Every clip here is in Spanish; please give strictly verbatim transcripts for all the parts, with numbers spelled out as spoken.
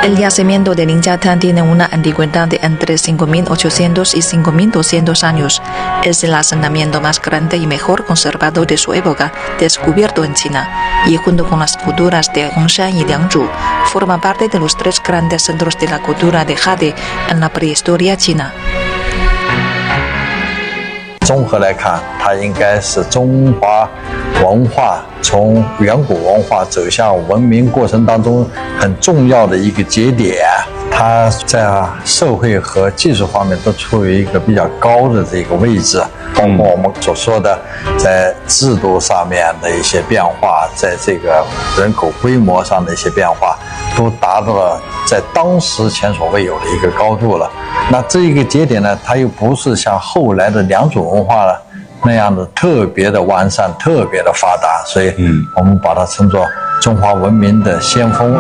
El yacimiento de Ninjatán tiene una antigüedad de entre cinco mil ochocientos y cinco mil doscientos años. Es el asentamiento más grande y mejor conservado de su época, descubierto en China, y junto con las culturas de Hongshan y Liangzhu, forma parte de los tres grandes centros de la cultura de jade en la prehistoria china. 综合来看，它应该是中华文化从远古文化走向文明过程当中很重要的一个节点。它在社会和技术方面都处于一个比较高的这个位置，包括我们所说的在制度上面的一些变化，在这个人口规模上的一些变化，都达到了在当时前所未有的一个高度了。那这一个节点呢，它又不是像后来的良渚文化了那样的特别的完善、特别的发达，所以我们把它称作中华文明的先锋。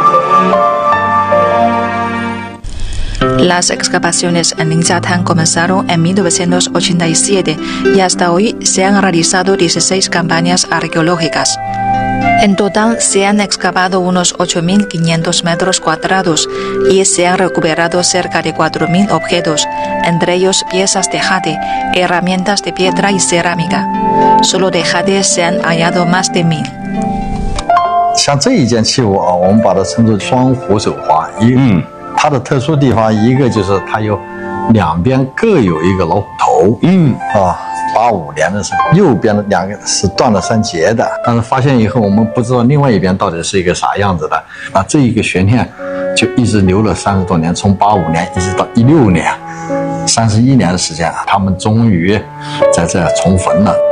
Las excavaciones en Ninjatán comenzaron en mil novecientos ochenta y siete y hasta hoy se han realizado dieciséis campañas arqueológicas. En total se han excavado unos ocho mil quinientos metros cuadrados y se han recuperado cerca de cuatro mil objetos, entre ellos piezas de jade, herramientas de piedra y cerámica. Solo de jade se han hallado más de mil. 像这一件器物啊，我们把它称作双虎手环。一，嗯，它的特殊地方一个就是它有两边各有一个老虎头，嗯啊。八五年的时候，右边的两个是断了三节的，但是发现以后，我们不知道另外一边到底是一个啥样子的。啊，这一个悬念就一直留了三十多年，从八五年一直到一六年，三十一年的时间啊，他们终于在这重逢了。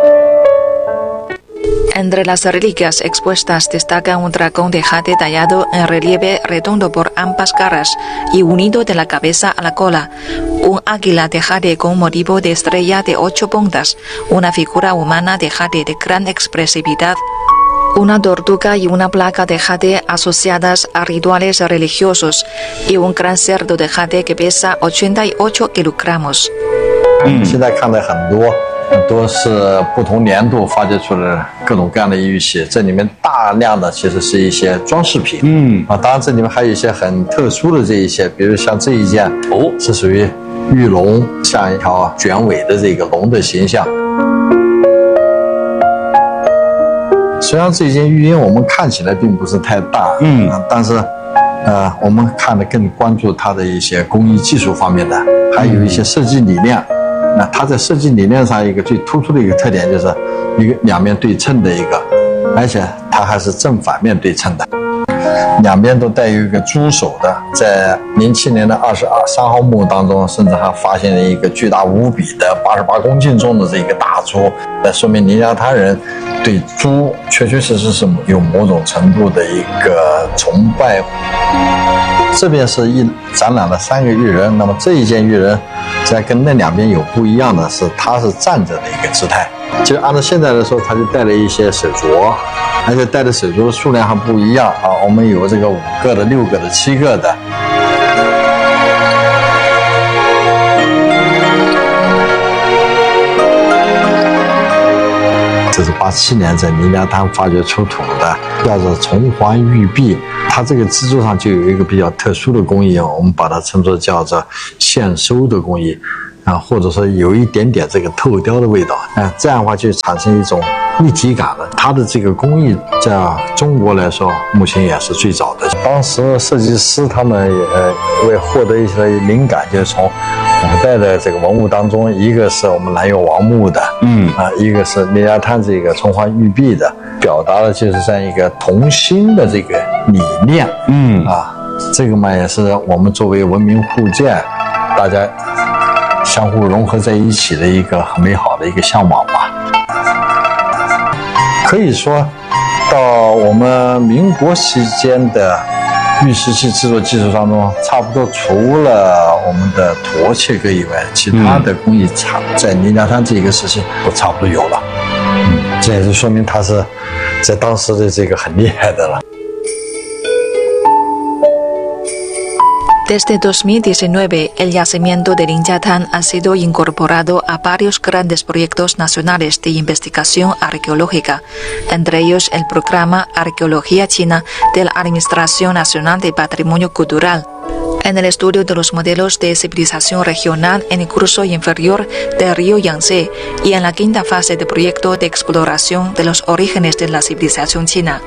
Entre las reliquias expuestas destaca un dragón de jade tallado en relieve redondo por ambas caras y unido de la cabeza a la cola, un águila de jade con motivo de estrella de ocho puntas, una figura humana de jade de gran expresividad, una tortuga y una placa de jade asociadas a rituales religiosos y un gran cerdo de jade que pesa ochenta y ocho kilogramos. 嗯，现在看的很多。都是不同年度发掘出的各种各样的玉器，这里面大量的其实是一些装饰品，嗯啊，当然这里面还有一些很特殊的这一些，比如像这一件哦，是属于玉龙，像一条卷尾的这个龙的形象。虽然这件玉缨我们看起来并不是太大，嗯，啊、但是呃，我们看的更关注它的一些工艺技术方面的，还有一些设计理念。那它在设计理念上一个最突出的一个特点就是一个两面对称的一个，而且它还是正反面对称的，两边都带有一个猪手的。在零七年的二十三号墓当中，甚至还发现了一个巨大无比的八十八公斤重的这个大猪，那说明宁家滩人对猪确确实实是有某种程度的一个崇拜。这边是一展览了三个玉人，那么这一件玉人在跟那两边有不一样的是，它是站着的一个姿态。就按照现在来说，它就带了一些手镯，而且带的手镯数量还不一样啊。我们有这个五个的、六个的、七个的。这是八七年在宁家滩发掘出土的，叫做重环玉璧。它这个支柱上就有一个比较特殊的工艺，我们把它称作叫做线收的工艺啊，或者说有一点点这个透雕的味道啊，这样的话就产生一种立体感了。它的这个工艺在中国来说，目前也是最早的。当时设计师他们也呃为获得一些灵感，就是从古代的这个文物当中，一个是我们南岳王墓的，嗯啊，一个是宁家滩这个重环玉璧的，表达了就是这样一个同心的这个理念，嗯啊，这个嘛也是我们作为文明互鉴，大家相互融合在一起的一个很美好的一个向往吧。可以说，到我们民国期间的玉石器制作技术当中，差不多除了我们的驼切割以外，其他的工艺差在宁家滩这个时期都差不多有了。嗯，这也是说明它是在当时的这个很厉害的了。 Desde dos mil diecinueve, el yacimiento de Linjiatán ha sido incorporado a varios grandes proyectos nacionales de investigación arqueológica, entre ellos el programa Arqueología China de la Administración Nacional de Patrimonio Cultural. En el estudio de los modelos de civilización regional en el curso inferior del río Yangtze y en la quinta fase del proyecto de exploración de los orígenes de la civilización china.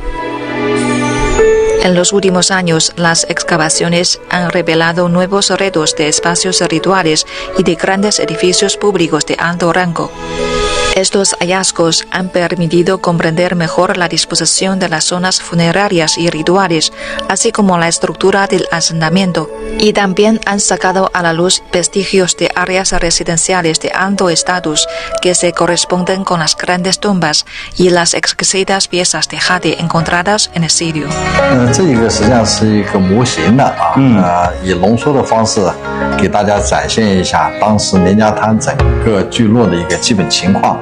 En los últimos años, las excavaciones han revelado nuevos retos de espacios rituales y de grandes edificios públicos de alto rango. Estos hallazgos han permitido comprender mejor la disposición de las zonas funerarias y rituales, así como la estructura del asentamiento, y también han sacado a la luz vestigios de áreas residenciales de alto estatus que se corresponden con las grandes tumbas y las exquisitas piezas de jade encontradas en el sitio. 嗯，这个实际上是一个模型的啊，呃，以浓缩的方式给大家展现一下当时林家滩整个聚落的一个基本情况。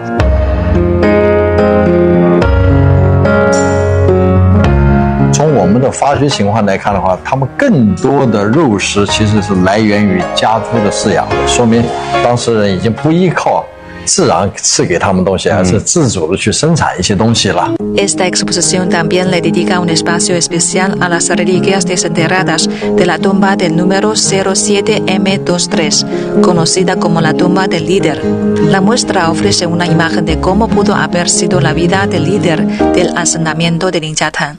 从我们的发掘情况来看的话，他们更多的肉食其实是来源于家猪的饲养，说明当事人已经不依靠自然赐给他们东西，而是自主的去生产一些东西了。 Esta exposición también le dedica un espacio especial a las reliquias desenterradas de la tumba del número cero siete M veintitrés, conocida como la tumba del líder. La muestra ofrece una imagen de cómo pudo haber sido la vida del líder del asentamiento de Linjiatán.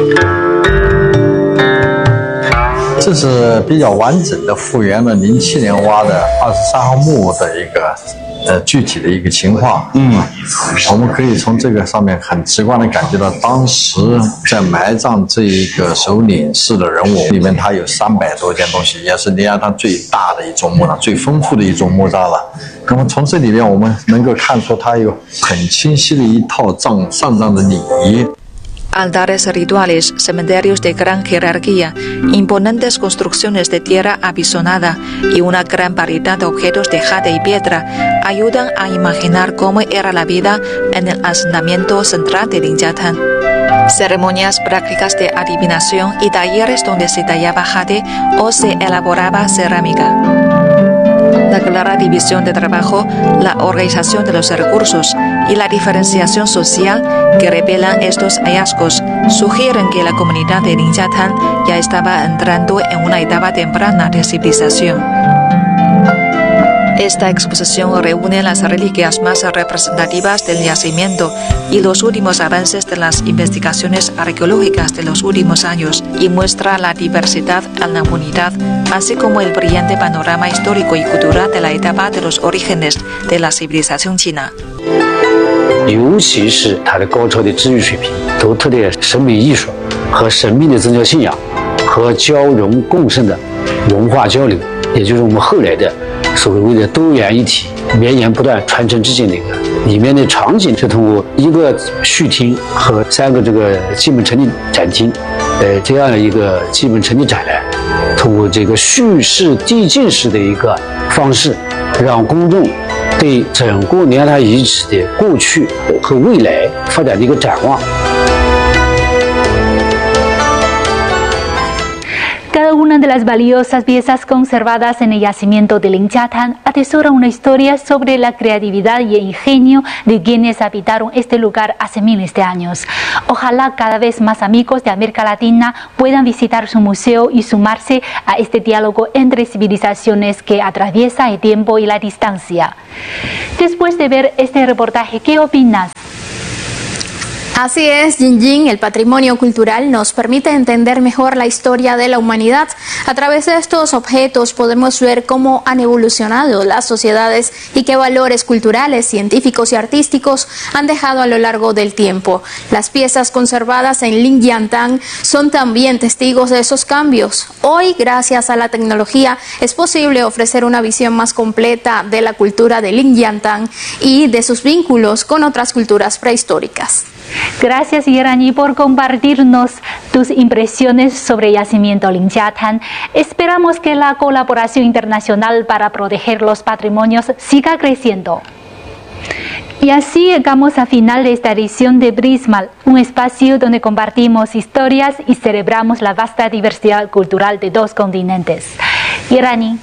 这是比较完整的复原了零七年挖的二十三号墓的一个呃具体的一个情况。嗯，我们可以从这个上面很直观的感觉到，当时在埋葬这一个首领式的人物里面，它有三百多件东西，也是林家滩最大的一座墓葬，最丰富的一座墓葬了。那么从这里面我们能够看出，它有很清晰的一套葬上葬的礼仪。 Altares rituales, cementerios de gran jerarquía, imponentes construcciones de tierra apisonada y una gran variedad de objetos de jade y piedra ayudan a imaginar cómo era la vida en el asentamiento central de Linjiatán. Ceremonias prácticas de adivinación y talleres donde se tallaba jade o se elaboraba cerámica. La clara división de trabajo, la organización de los recursos y la diferenciación social que revelan estos hallazgos sugieren que la comunidad de Linjiatán ya estaba entrando en una etapa temprana de civilización. Esta exposición reúne las reliquias más representativas del yacimiento y los últimos avances de las investigaciones arqueológicas de los últimos años y muestra la diversidad en la comunidad, así como el brillante panorama histórico y cultural de la etapa de los orígenes de la civilización china. 尤其是它的高超的治愈水平、独特的审美艺术和神秘的宗教信仰和交融共生的文化交流，也就是我们后来的所谓的多元一体、绵延不断、传承至今的一个。里面的场景是通过一个序厅和三个这个基本陈列展厅，呃，这样的一个基本陈列展览，通过这个叙事递进式的一个方式，让公众对整个林家滩遗址的过去和未来发展的一个展望。 Cada una de las valiosas piezas conservadas en el yacimiento de Linjiatán atesora una historia sobre la creatividad y el ingenio de quienes habitaron este lugar hace miles de años. Ojalá cada vez más amigos de América Latina puedan visitar su museo y sumarse a este diálogo entre civilizaciones que atraviesa el tiempo y la distancia. Después de ver este reportaje, ¿qué opinas? Así es, Jin Jin, el patrimonio cultural nos permite entender mejor la historia de la humanidad. A través de estos objetos podemos ver cómo han evolucionado las sociedades y qué valores culturales, científicos y artísticos han dejado a lo largo del tiempo. Las piezas conservadas en Linjiatán son también testigos de esos cambios. Hoy, gracias a la tecnología, es posible ofrecer una visión más completa de la cultura de Linjiatán y de sus vínculos con otras culturas prehistóricas. Gracias, Irani, por compartirnos tus impresiones sobre el yacimiento Linjiatán. Esperamos que la colaboración internacional para proteger los patrimonios siga creciendo. Y así llegamos al final de esta edición de Prisma, un espacio donde compartimos historias y celebramos la vasta diversidad cultural de dos continentes. Irani.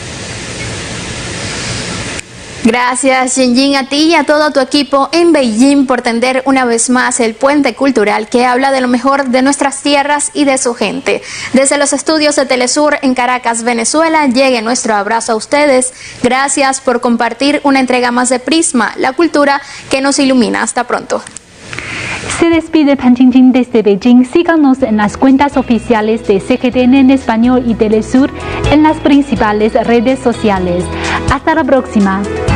Gracias, Jinjin, a ti y a todo tu equipo en Beijing por tender una vez más el puente cultural que habla de lo mejor de nuestras tierras y de su gente. Desde los estudios de Telesur en Caracas, Venezuela, llegue nuestro abrazo a ustedes. Gracias por compartir una entrega más de Prisma, la cultura que nos ilumina. Hasta pronto. Se despide Pan Jingjing desde Beijing. Síganos en las cuentas oficiales de C G T N en español y Telesur en las principales redes sociales. Hasta la próxima.